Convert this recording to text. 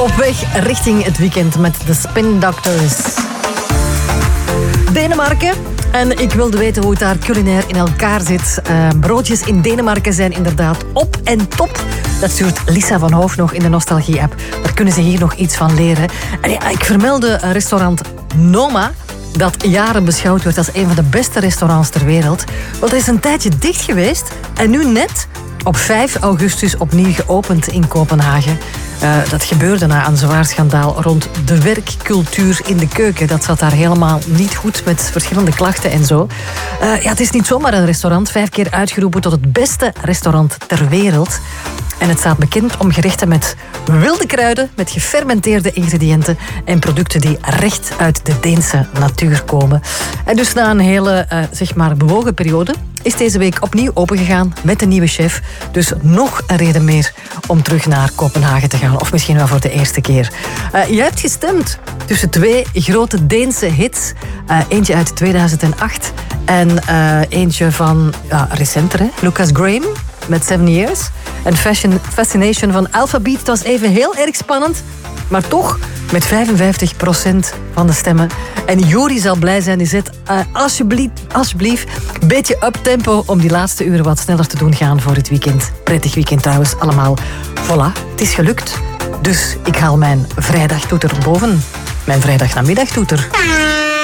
Op weg richting het weekend met de Spin Doctors. Denemarken. En ik wilde weten hoe het daar culinair in elkaar zit. Broodjes in Denemarken zijn inderdaad op en top. Dat stuurt Lisa van Hoof nog in de Nostalgie-app. Daar kunnen ze hier nog iets van leren. En ja, ik vermeldde restaurant Noma, dat jaren beschouwd werd als een van de beste restaurants ter wereld. Want het is een tijdje dicht geweest en nu net op 5 augustus opnieuw geopend in Kopenhagen. Dat gebeurde na een zwaar schandaal rond de werkcultuur in de keuken. Dat zat daar helemaal niet goed met verschillende klachten en zo. Het is niet zomaar een restaurant. 5 keer uitgeroepen tot het beste restaurant ter wereld. En het staat bekend om gerechten met wilde kruiden, met gefermenteerde ingrediënten en producten die recht uit de Deense natuur komen. En dus na een hele, bewogen periode is deze week opnieuw opengegaan met een nieuwe chef. Dus nog een reden meer om terug naar Kopenhagen te gaan. Of misschien wel voor de eerste keer. Je hebt gestemd tussen 2 grote Deense hits. Eentje uit 2008 en eentje van recenter, hè? Lucas Graham met 7 Years. En Fascination van Alphabeat. Het was even heel erg spannend, maar toch met 55% van de stemmen. En Juri zal blij zijn. Die zet alsjeblieft een beetje uptempo om die laatste uren wat sneller te doen gaan voor het weekend. Prettig weekend trouwens, allemaal. Voilà, het is gelukt. Dus ik haal mijn vrijdagtoeter boven. Mijn vrijdagnamiddagtoeter.